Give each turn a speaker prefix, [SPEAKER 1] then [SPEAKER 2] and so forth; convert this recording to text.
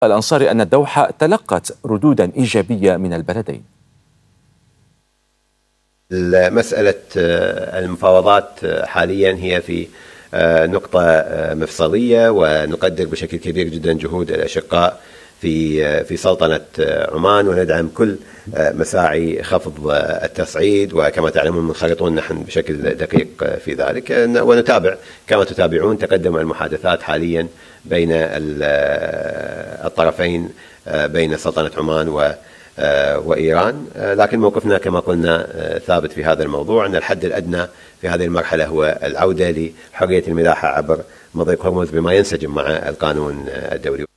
[SPEAKER 1] الأنصاري أن الدوحة تلقت ردودا إيجابية من البلدين.
[SPEAKER 2] مسألة المفاوضات حاليا هي في نقطة مفصلية، ونقدر بشكل كبير جدا جهود الأشقاء في سلطنة عمان، وندعم كل مساعي خفض التصعيد، وكما تعلمون منخرطون نحن بشكل دقيق في ذلك، ونتابع كما تتابعون تقدم المحادثات حاليا بين الطرفين، بين سلطنة عمان وإيران. لكن موقفنا كما قلنا ثابت في هذا الموضوع، أن الحد الأدنى في هذه المرحلة هو العودة لحرية الملاحة عبر مضيق هرمز بما ينسجم مع القانون الدولي.